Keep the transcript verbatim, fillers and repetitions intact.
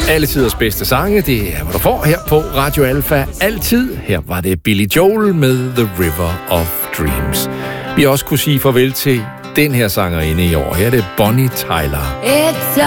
Alle tiders bedste sange, det er, hvad du får her på Radio Alpha. Altid. Her var det Billy Joel med The River of Dreams. Vi også kunne sige farvel til den her sangerinde i år. Her er det Bonnie Tyler. It's